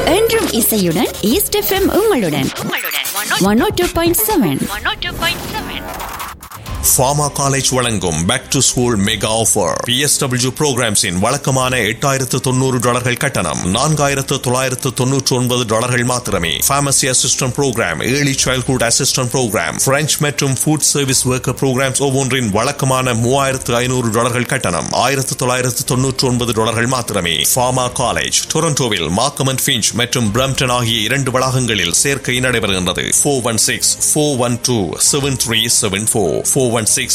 என்றும் இசையுடன் east FM உங்களுடன் 102.7. ஃபார்மா காலேஜ் வழங்கும் back to school mega offer. PSW புரோகிராம்ஸின் வழக்கமான $8,900 கட்டணம் $4,999 மாத்திரமே. Pharmacy assistant program, early childhood assistant program, French மற்றும் ஃபுட் சர்வீஸ் ஒர்க்கர் புரோகிராம்ஸ் ஒவ்வொன்றின் வழக்கமான $3,500 கட்டணம் $1,999 மாத்திரமே. ஃபார்மா காலேஜ் டொரண்டோவில் மார்க்கம் அண்ட் ஃபிஞ்ச் மற்றும் பிரம்டன் ஆகிய 2 வளாகங்களில் சேர்க்கை நடைபெறுகின்றது. 416-412-7374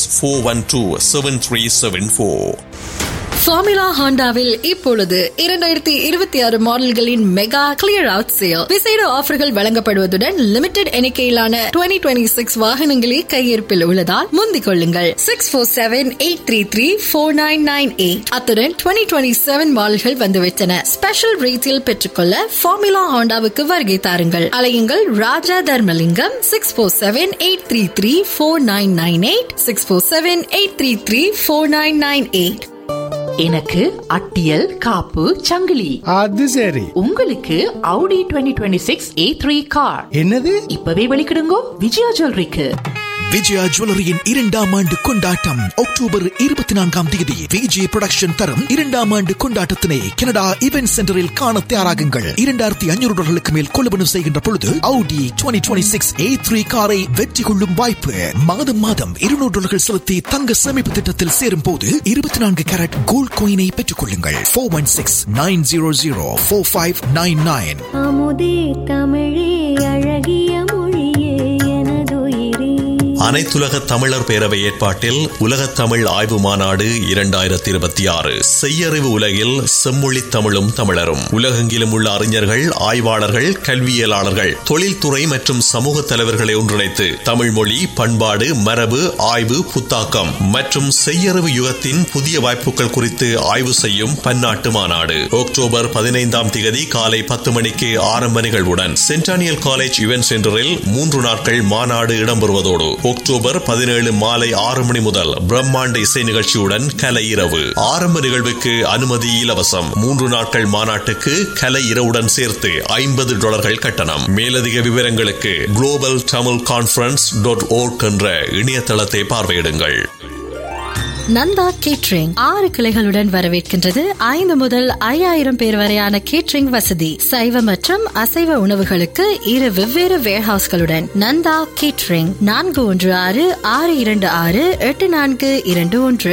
416-412-7374. ஃபார்முலா ஹாண்டாவில் இப்பொழுது 2026 மாடல்களின் மெகா கிளியர் அவுட் சேல் விசேட ஆஃபர்கள் வழங்கப்படுவதுடன் லிமிடெட் எண்ணிக்கையிலான 2026 வாகனங்களே கையிருப்பில் உள்ளதால் முந்திக் கொள்ளுங்கள். 647-833-4998. அத்துடன் 2027 மாடல்கள் வந்துவிட்டன. ஸ்பெஷல் ரேட்டில் பெற்றுக்கொள்ள ஃபார்முலா ஹாண்டாவுக்கு வருகை தாருங்கள். அலையுங்கள் ராஜா தர்மலிங்கம் 647-833-4998 647-833-4998. எனக்கு அட்டியல் காப்பு சங்கிலி. அது சரி. உங்களுக்கு Audi 2026 A3 கார். என்னது? இப்பவே வெளிக்கிடுங்கோ விஜயா ஜுவல்லரிக்கு. விஜயா ஜுவல்லரியின் 2ஆம் ஆண்டு கொண்டாட்டம் அக்டோபர் 24ஆம் தேதி விஜய் புரொடக்ஷன் தரும் 2ஆம் ஆண்டு கொண்டாட்டத்தினை கனடா இவென்ட் சென்டரில் காண தயாராகுங்கள். $2,500 மேல் கொள்வனவு செய்கின்ற பொழுது Audi 2026 A3 காரை வெற்றி கொள்ளும் வாய்ப்பு. மாதம் $200 செலுத்தி தங்க சேமிப்பு திட்டத்தில் சேரும் போது 24 கேரட் கோல்ட் காயினை பெற்றுக் கொள்ளுங்கள். 416-900-4599. அமுதே தமிழே அழகிய மொழியே எனதுயிரே. அனைத்துலக தமிழர் பேரவை ஏற்பாட்டில் உலகத் தமிழ் ஆய்வு மாநாடு 2026. செய்யறிவு உலகில் செம்மொழி தமிழும் தமிழரும். உலகெங்கிலும் உள்ள அறிஞர்கள், ஆய்வாளர்கள், கல்வியலாளர்கள், தொழில்துறை மற்றும் சமூக தலைவர்களை ஒன்றிணைத்து தமிழ் மொழி, பண்பாடு, மரபு, ஆய்வு, புத்தாக்கம் மற்றும் செய்யறிவு யுகத்தின் புதிய வாய்ப்புகள் குறித்து ஆய்வு செய்யும் பன்னாட்டு மாநாடு. அக்டோபர் 15ஆம் தேதி காலை 10 மணிக்கு ஆரம்ப நிகழ்வுடன் சென்டானியல் காலேஜ் இவென்ட் சென்டரில் 3 நாட்கள் மாநாடு இடம்பெறுவதோடு அக்டோபர் 17 மாலை 6 மணி முதல் பிரம்மாண்ட இசை நிகழ்ச்சியுடன் கலை இரவு. ஆரம்ப நிகழ்வுக்கு அனுமதி இலவசம். 3 நாட்கள் மாநாட்டுக்கு கலை இரவுடன் சேர்த்து $50 கட்டணம். மேலதிக விவரங்களுக்கு globaltamilconference.org என்ற இணையதளத்தை பார்வையிடுங்கள். நந்தா கேட்டரிங் 6 கிளைகளுடன் வரவேற்கின்றது. 5 முதல் 5000 பேர் வரையான கேட்டரிங் வசதி. சைவ மற்றும் அசைவ உணவுகளுக்கு 2 வெவ்வேறு வேர்ஹவுஸ்களுடன் நந்தா கேட்டரிங் 416-626-8421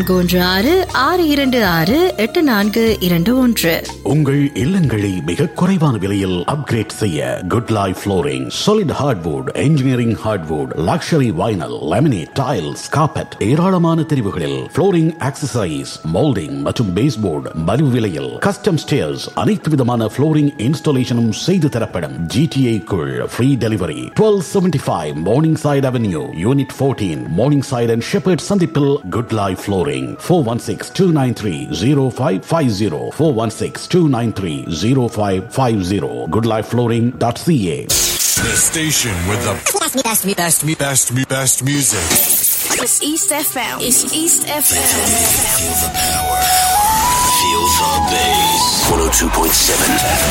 416-626-8421. உங்கள் இல்லங்களை மிக குறைவான விலையில் அப்கிரேட் செய்ய good life flooring. Solid hardwood, engineering hardwood, luxury vinyl, laminate, tiles, carpet, ஏராளமான தெரிவுகளில் ஃப்ளோரிங் ஆக்சசரிஸ், மோல்டிங் மற்றும் பேஸ்போர்டு மலிவு விலையில். கஸ்டம் ஸ்டேர்ஸ், அனைத்து விதமான ஃப்ளோரிங் இன்ஸ்டாலேஷனும் செய்து தரப்படும். GTA குள் free delivery. 1275 Morningside Avenue, Unit 14, Morningside and Shepherd சந்திப்பில் good life flooring. 416-293-0550 416-293-0550 goodlifeflooring.ca. The station with the best music. It's East FM. It's East FM. Feel the power. Feel the bass. 102.7